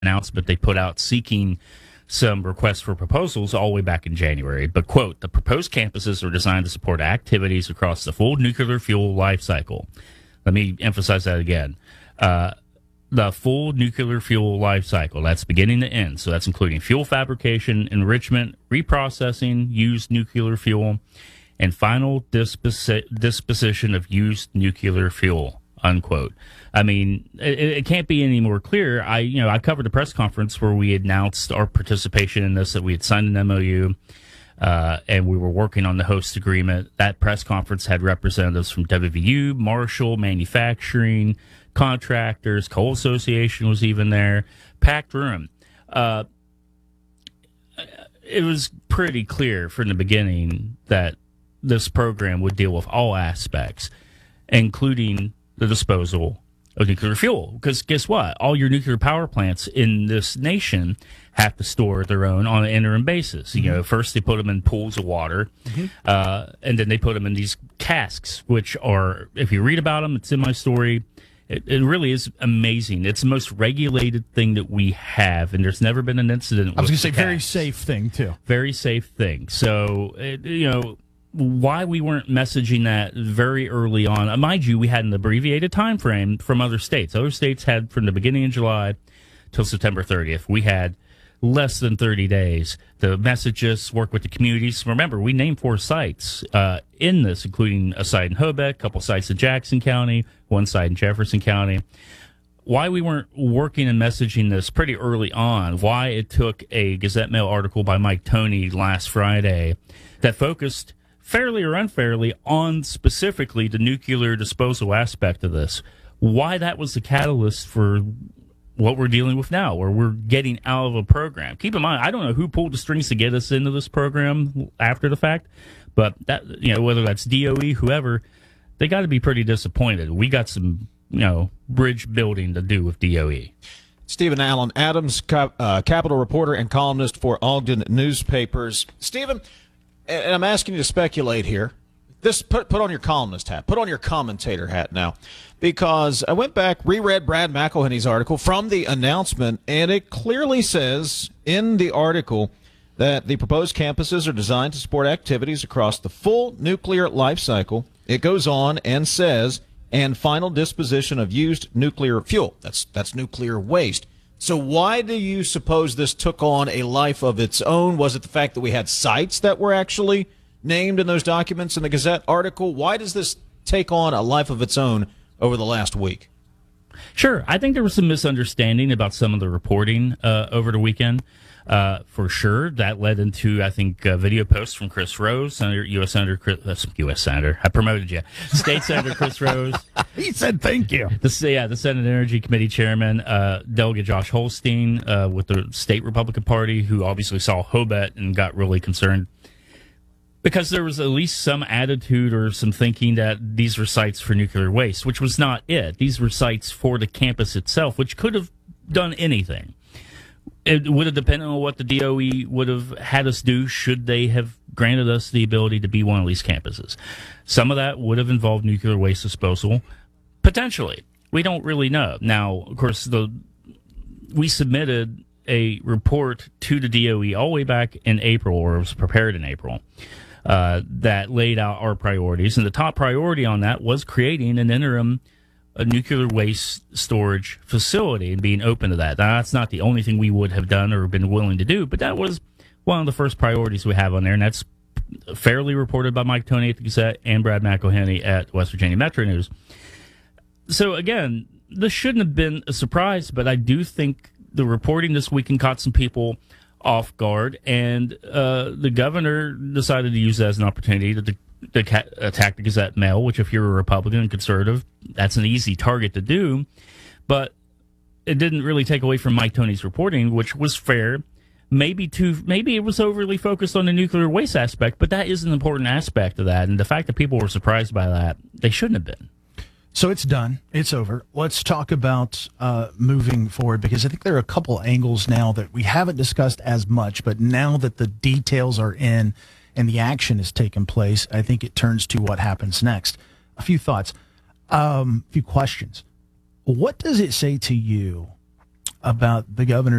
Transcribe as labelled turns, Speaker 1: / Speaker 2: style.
Speaker 1: announced, but they put out seeking some requests for proposals all the way back in January. But, quote, the proposed campuses are designed to support activities across the full nuclear fuel life cycle. Let me emphasize that again. The full nuclear fuel life cycle, that's beginning to end. So that's including fuel fabrication, enrichment, reprocessing, used nuclear fuel, and final disposition of used nuclear fuel, unquote. I mean, it can't be any more clear. I covered a press conference where we announced our participation in this, that we had signed an MOU, and we were working on the host agreement. That press conference had representatives from WVU, Marshall, manufacturing, contractors, Coal Association was even there, packed room. It was pretty clear from the beginning that this program would deal with all aspects, including the disposal of nuclear fuel. Because guess what? All your nuclear power plants in this nation have to store their own on an interim basis. You know, first they put them in pools of water, and then they put them in these casks, which are, if you read about them, it's in my story. It really is amazing. It's the most regulated thing that we have, and there's never been an incident.
Speaker 2: I was going to say very safe thing, too.
Speaker 1: Very safe thing. So, why we weren't messaging that very early on. Mind you, we had an abbreviated time frame from other states. Other states had from the beginning of July till September 30th. We had less than 30 days to message us, work with the communities. Remember, we named 4 sites in this, including a site in Hobeck, a couple sites in Jackson County, one site in Jefferson County. Why we weren't working and messaging this pretty early on, why it took a Gazette Mail article by Mike Toney last Friday that focused fairly or unfairly on specifically the nuclear disposal aspect of this, why that was the catalyst for what we're dealing with now, where we're getting out of a program. Keep in mind, I don't know who pulled the strings to get us into this program after the fact, but that, whether that's DOE, whoever, they got to be pretty disappointed. We got some, bridge building to do with DOE.
Speaker 3: Stephen Allen Adams, Capitol reporter and columnist for Ogden Newspapers. Stephen, and I'm asking you to speculate here. This put on your columnist hat, put on your commentator hat now, because I went back, reread Brad McElhenney's article from the announcement, and it clearly says in the article that the proposed campuses are designed to support activities across the full nuclear life cycle. It goes on and says, and final disposition of used nuclear fuel. That's nuclear waste. So why do you suppose this took on a life of its own? Was it the fact that we had sites that were actually named in those documents in the Gazette article? Why does this take on a life of its own over the last week?
Speaker 1: Sure. I think there was some misunderstanding about some of the reporting over the weekend. For sure. That led into, I think, video posts from Chris Rose, U.S. Senator. I promoted you. State Senator Chris Rose.
Speaker 2: He said thank you.
Speaker 1: The Senate Energy Committee Chairman, Delegate Josh Holstein with the State Republican Party, who obviously saw Hobet and got really concerned because there was at least some attitude or some thinking that these were sites for nuclear waste, which was not it. These were sites for the campus itself, which could have done anything. It would have depended on what the DOE would have had us do should they have granted us the ability to be one of these campuses. Some of that would have involved nuclear waste disposal, potentially. We don't really know. Now, of course, we submitted a report to the DOE all the way back in April, or it was prepared in April, that laid out our priorities. And the top priority on that was creating an interim nuclear waste storage facility and being open to that. Now, that's not the only thing we would have done or been willing to do, but that was one of the first priorities we have on there, and that's fairly reported by Mike Toney at the Gazette and Brad McElhenney at West Virginia Metro News. So, again, this shouldn't have been a surprise, but I do think the reporting this weekend caught some people off guard, and the governor decided to use that as an opportunity to attack the Gazette Mail, which if you're a Republican and conservative, that's an easy target to do. But it didn't really take away from Mike Toney's reporting, which was fair. Maybe it was overly focused on the nuclear waste aspect, but that is an important aspect of that. And the fact that people were surprised by that, they shouldn't have been.
Speaker 2: So it's done. It's over. Let's talk about moving forward, because I think there are a couple angles now that we haven't discussed as much, but now that the details are in and the action has taken place, I think it turns to what happens next. A few thoughts, a few questions. What does it say to you about the governor